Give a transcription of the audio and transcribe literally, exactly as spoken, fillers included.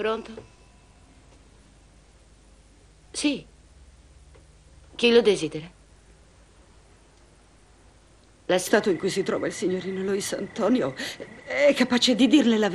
Pronto? Sì. Chi lo desidera? La Lo stato in cui si trova il signorino Luis Antonio è capace di dirle la verità.